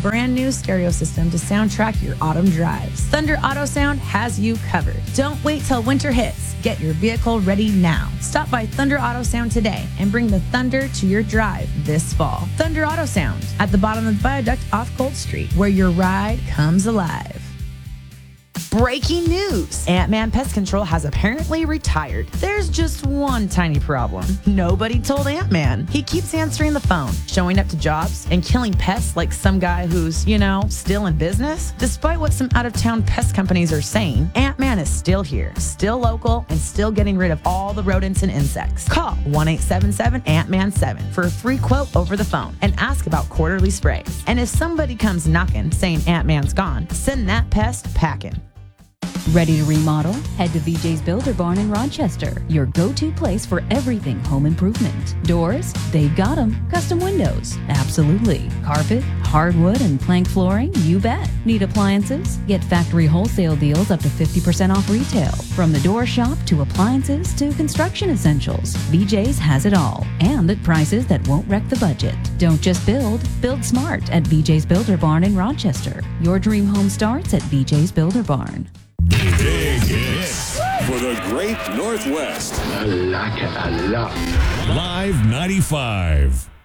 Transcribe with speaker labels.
Speaker 1: brand new stereo system to soundtrack your autumn drives. Thunder Auto Sound has you covered. Don't wait till winter hits. Get your vehicle ready now. Stop by Thunder Auto Sound today and bring the thunder to your drive this fall. Thunder Auto Sound at the bottom of the viaduct off Cold Street, where your ride comes alive. Breaking news! Ant-Man Pest Control has apparently retired. There's just one tiny problem. Nobody told Ant-Man. He keeps answering the phone, showing up to jobs, and killing pests like some guy who's, still in business. Despite what some out-of-town pest companies are saying, Ant-Man is still here, still local, and still getting rid of all the rodents and insects. Call 1-877-ANT-MAN-7 for a free quote over the phone and ask about quarterly sprays. And if somebody comes knocking saying Ant-Man's gone, send that pest packing.
Speaker 2: Ready to remodel? Head to VJ's Builder Barn in Rochester, your go-to place for everything home improvement. Doors? They've got them. Custom windows? Absolutely. Carpet, hardwood, and plank flooring? You bet. Need appliances? Get factory wholesale deals up to 50% off retail. From the door shop to appliances to construction essentials, VJ's has it all, and at prices that won't wreck the budget. Don't just build smart at VJ's Builder Barn in Rochester. Your dream home starts at VJ's Builder Barn.
Speaker 3: Big hits for the Great Northwest.
Speaker 4: I like it a lot.
Speaker 3: Live 95.